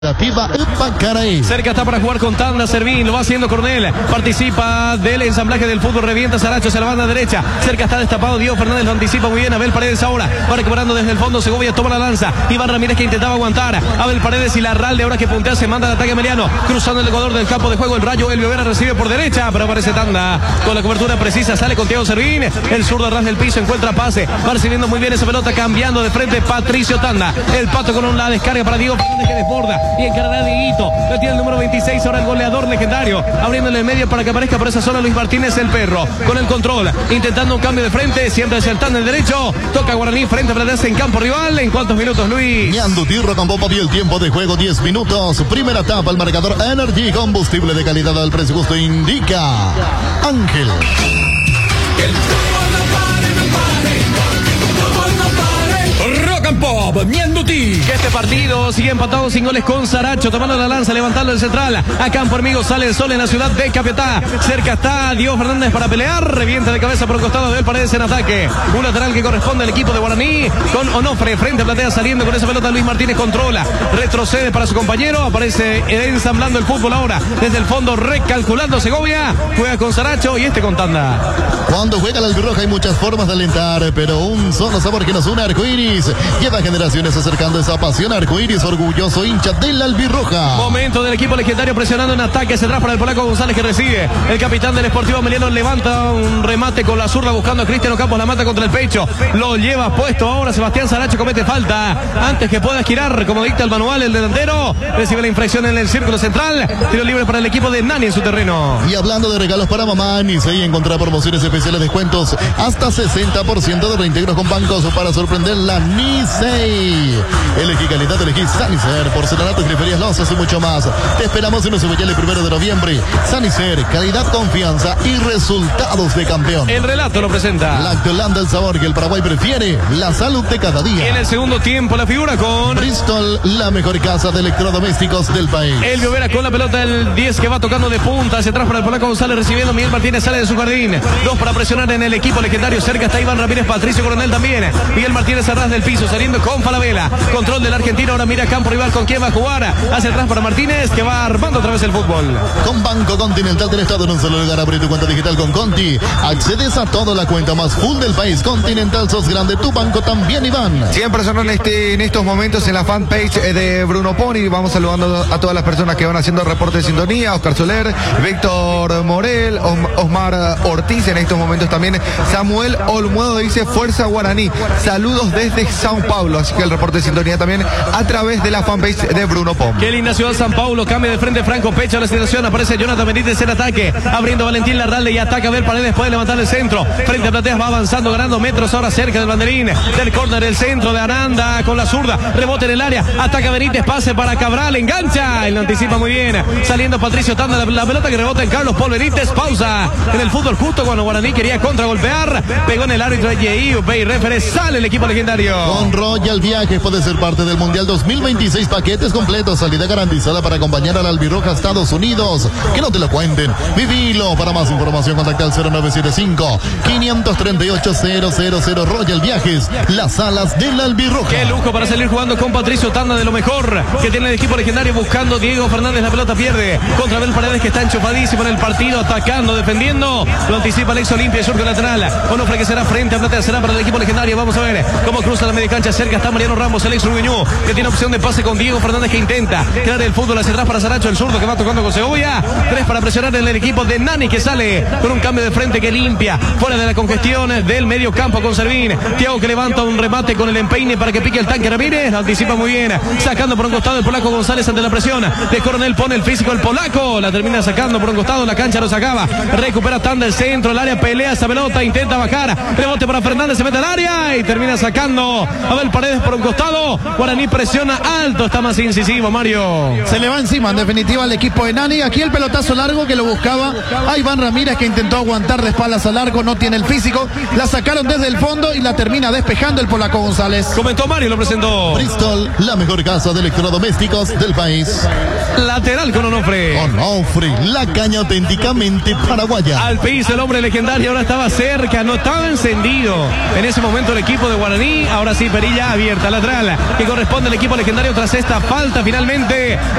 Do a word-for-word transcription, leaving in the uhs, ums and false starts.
Cerca está para jugar con tanda, Servín, lo va haciendo Cornel, participa del ensamblaje del fútbol, revienta Saracho hacia la banda derecha, cerca está destapado Diego Fernández, lo anticipa muy bien, Abel Paredes ahora, va recuperando desde el fondo, Segovia toma la lanza, Iván Ramírez que intentaba aguantar, Abel Paredes y Larralde ahora que puntea, se manda el ataque Emiliano, cruzando el Ecuador del campo de juego, el Rayo, Elvio Vera recibe por derecha, pero aparece tanda, con la cobertura precisa, sale con Thiago Servín, el zurdo a ras del piso, encuentra pase, va recibiendo muy bien esa pelota, cambiando de frente Patricio Tanda, el Pato con una descarga para Diego Fernández que desborda, y encarará de lo tiene el número veintiséis, ahora el goleador legendario, abriéndole el medio para que aparezca por esa zona Luis Martínez, el perro, con el control, intentando un cambio de frente, siempre acertando el derecho, toca Guaraní frente a Platense en campo rival. ¿En cuántos minutos, Luis? Ñandu Tirro con Popa vio el tiempo de juego, diez minutos, primera etapa, el marcador Energy, combustible de calidad al precio justo, indica Ángel. Rock and Pop, Ñandutí. Que este partido sigue empatado sin goles con Saracho, tomando la lanza, levantando el central. A campo amigo sale el sol en la ciudad de Capiatá. Cerca está Diego Fernández para pelear. Revienta de cabeza por un costado de él, Paredes en ataque. Un lateral que corresponde al equipo de Guaraní. Con Onofre frente a Platea saliendo con esa pelota. Luis Martínez controla. Retrocede para su compañero. Aparece ensamblando el fútbol ahora. Desde el fondo recalculando Segovia. Juega con Saracho y este con tanda. Cuando juega la albirroja hay muchas formas de alentar, pero un solo sabor que nos une, arcoíris. Lleva generaciones acercando esa pasión, arcoíris, orgulloso hincha de la albirroja. Momento del equipo legendario presionando en ataque, se atrás para el polaco González que recibe. El capitán del Sportivo Emiliano levanta un remate con la zurda buscando a Cristiano Campos, la mata contra el pecho. Lo lleva puesto ahora Sebastián Saracho, comete falta. Antes que pueda girar, como dicta el manual, el delantero recibe la infracción en el círculo central. Tiro libre para el equipo de Nani en su terreno. Y hablando de regalos para mamá, Nisei encontrará promociones especiales, descuentos hasta sesenta por ciento de reintegros con bancos para sorprender la Nisei. Elegí calidad, elegí Sanicer, porcelanatos, griferías, losas y mucho más. Te esperamos en nuestro filial el primero de noviembre. Sanicer, calidad, confianza y resultados de campeón. El relato lo presenta Lactolanda, el sabor que el Paraguay prefiere, la salud de cada día. En el segundo tiempo la figura con Bristol, la mejor casa de electrodomésticos del país. Elvio Vera con la pelota, el diez que va tocando de punta hacia atrás para el polaco González recibiendo. Miguel Martínez sale de su jardín. Dos para presionar en el equipo legendario. Cerca está Iván Ramírez, Patricio Coronel también. Miguel Martínez a ras del piso, saliendo con Falabella. Control del argentino, ahora mira campo rival con quién va a jugar. Hacia atrás para Martínez, que va armando otra vez el fútbol. Con Banco Continental del Estado en un solo lugar, abre tu cuenta digital con Conti. Accedes a toda la cuenta más full del país. Continental, sos grande, tu banco también, Iván. cien personas en, este, en estos momentos en la fanpage de Bruno Poni. Vamos saludando a todas las personas que van haciendo reporte de sintonía. Oscar Soler, Víctor Morel, Osmar Ortiz. En estos momentos también Samuel Olmuedo dice Fuerza Guaraní. Saludos desde Sao Paulo. Así que el reporte de sintonía también a través de la fanpage de Bruno Pom. Qué linda ciudad San Paulo, cambia de frente Franco Pecha la situación, aparece Jonathan Benítez en ataque, abriendo Valentín Larralde y ataca a ver Paredes, puede levantar el centro, frente a Plateas va avanzando, ganando metros ahora cerca del banderín, del córner, el centro de Aranda con la zurda, rebote en el área, ataca Benítez, pase para Cabral, engancha, él lo anticipa muy bien, saliendo Patricio Tanda, la, la pelota que rebota en Carlos Paul Benítez, pausa en el fútbol justo cuando Guaraní quería contragolpear, pegó en el árbitro J I, Bay Referee, sale el equipo legendario. Con Royal Viajes puede ser parte del Mundial dos mil veintiséis, paquetes completos, salida garantizada para acompañar a la albirroja a Estados Unidos. Que no te lo cuenten, vivilo. Para más información contacta al cero nueve siete cinco, cinco tres ocho, cero cero cero. Royal Viajes, las alas de la albirroja. Qué lujo para salir jugando con Patricio Tanda, de lo mejor que tiene el equipo legendario, buscando Diego Fernández, la pelota pierde contra Abel Paredes, que está enchufadísimo en el partido, atacando, defendiendo, lo anticipa Alex Olimpia, surge lateral, Onofre que será frente a Platea, será para el equipo legendario. Vamos a ver cómo cruza la media cancha, cerca está Mariano Ramos, Alex Rubiñú, que tiene opción de pase con Diego Fernández, que intenta crear el fútbol hacia atrás para Saracho, el zurdo que va tocando con Segovia, tres para presionar en el equipo de Nani, que sale con un cambio de frente que limpia, fuera de la congestión del medio campo con Servín, Thiago que levanta un remate con el empeine para que pique el tanque Ramírez, lo anticipa muy bien, sacando por un costado el polaco González ante la presión de Coronel, pone el físico el polaco, la termina sacando por un costado, la cancha lo sacaba, recupera Tanda el centro, el área, pelea esa pelota, intenta bajar, rebote para Fernández, se mete al área y termina sacando Abel Paredes por un costado. Guaraní presiona alto, está más incisivo, Mario. Se le va encima en definitiva al equipo de Nani. Aquí el pelotazo largo que lo buscaba a Iván Ramírez, que intentó aguantar de espaldas al largo, no tiene el físico, la sacaron desde el fondo y la termina despejando el polaco González. Comentó Mario, lo presentó Bristol, la mejor casa de electrodomésticos del país. Lateral con Onofre. Onofre, la caña auténticamente paraguaya. Al piso el hombre legendario, ahora estaba cerca, no estaba encendido en ese momento el equipo de Guaraní. Ahora sí, Perilla abierta, lateral, que corresponde al equipo legendario tras esta falta finalmente.